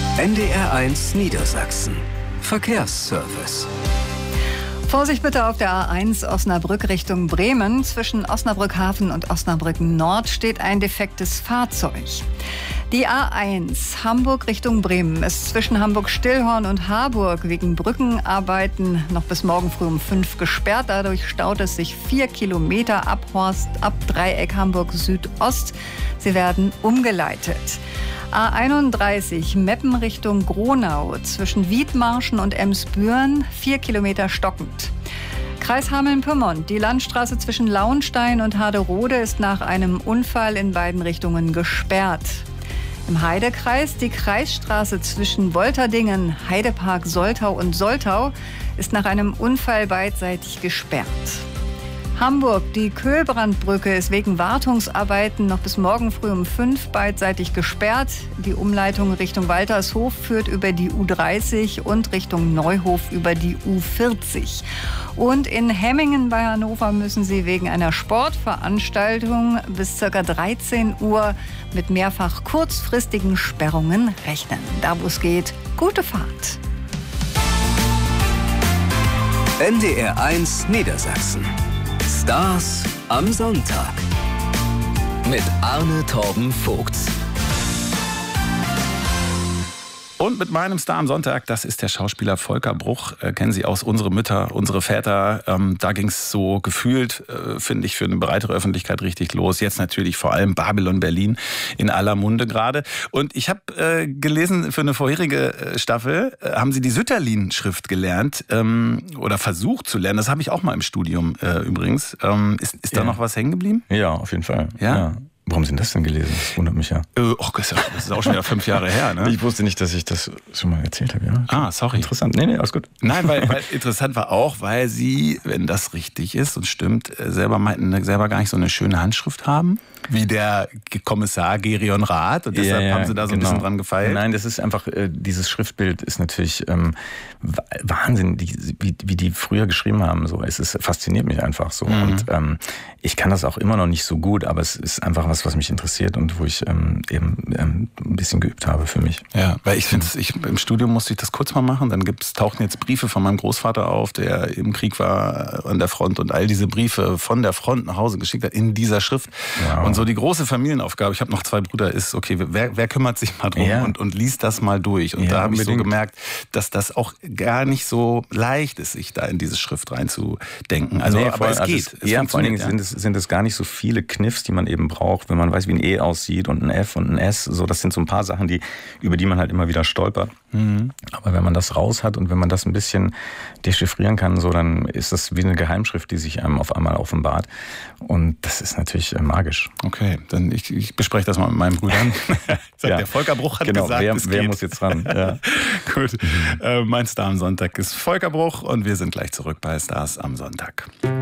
NDR1 Niedersachsen. Verkehrsservice. Vorsicht bitte auf der A1 Osnabrück Richtung Bremen. Zwischen Osnabrück Hafen und Osnabrück Nord steht ein defektes Fahrzeug. Die A1 Hamburg Richtung Bremen ist zwischen Hamburg-Stillhorn und Harburg wegen Brückenarbeiten noch bis morgen früh um 5 gesperrt. Dadurch staut es sich 4 Kilometer ab Horst, ab Dreieck Hamburg Südost. Sie werden umgeleitet. A31 Meppen Richtung Gronau zwischen Wiedmarschen und Emsbüren 4 Kilometer stockend. Kreis Hameln-Pyrmont. Die Landstraße zwischen Lauenstein und Haderode ist nach einem Unfall in beiden Richtungen gesperrt. Im Heidekreis die Kreisstraße zwischen Wolterdingen, Heidepark Soltau und Soltau ist nach einem Unfall beidseitig gesperrt. Hamburg, die Köhlbrandbrücke ist wegen Wartungsarbeiten noch bis morgen früh um 5 beidseitig gesperrt. Die Umleitung Richtung Waltershof führt über die U30 und Richtung Neuhof über die U40. Und in Hemmingen bei Hannover müssen Sie wegen einer Sportveranstaltung bis ca. 13 Uhr mit mehrfach kurzfristigen Sperrungen rechnen. Da wo es geht, gute Fahrt. NDR1 Niedersachsen. Stars am Sonntag. Mit Arne Torben Vogts. Und mit meinem Star am Sonntag, das ist der Schauspieler Volker Bruch. Kennen Sie aus Unsere Mütter, unsere Väter. Da ging es so gefühlt, finde ich, für eine breitere Öffentlichkeit richtig los. Jetzt natürlich vor allem Babylon Berlin in aller Munde gerade. Und ich habe gelesen, für eine vorherige Staffel haben Sie die Sütterlin-Schrift gelernt oder versucht zu lernen. Das habe ich auch mal im Studium übrigens. Ist da noch was hängen geblieben? Ja, auf jeden Fall. Ja? Warum sind das denn gelesen? Das wundert mich ja. Das ist auch schon wieder 5 Jahre her, ne? Ich wusste nicht, dass ich das schon mal erzählt habe, ja. Ah, sorry. Interessant. Nee, alles gut. Nein, weil interessant war auch, weil Sie, wenn das richtig ist und stimmt, selber meinten, selber gar nicht so eine schöne Handschrift haben, wie der Kommissar Gerion Rath. Und deshalb haben Sie da so ein bisschen dran gefeilt. Nein, das ist einfach, dieses Schriftbild ist natürlich Wahnsinn, wie die früher geschrieben haben. So, fasziniert mich einfach so. Mhm. Und ich kann das auch immer noch nicht so gut, aber es ist einfach was mich interessiert und wo ich eben ein bisschen geübt habe für mich. Ja, weil ich finde, im Studium musste ich das kurz mal machen. Dann tauchten jetzt Briefe von meinem Großvater auf, der im Krieg war an der Front und all diese Briefe von der Front nach Hause geschickt hat in dieser Schrift. Wow. Und so die große Familienaufgabe, ich habe noch 2 Brüder, ist, okay, wer kümmert sich mal drum und liest das mal durch. Und da habe ich so gemerkt, dass das auch gar nicht so leicht ist, sich da in diese Schrift reinzudenken. Also, aber es geht. Vor allen Dingen sind es gar nicht so viele Kniffs, die man eben braucht, wenn man weiß, wie ein E aussieht und ein F und ein S. So, das sind so ein paar Sachen, über die man halt immer wieder stolpert. Mhm. Aber wenn man das raus hat und wenn man das ein bisschen dechiffrieren kann, so, dann ist das wie eine Geheimschrift, die sich einem auf einmal offenbart. Und das ist natürlich magisch. Okay, dann ich bespreche das mal mit meinen Brüdern. Der Volker Bruch hat gesagt, wer muss jetzt ran? Ja. Gut. Mein Star am Sonntag ist Volker Bruch und wir sind gleich zurück bei Stars am Sonntag.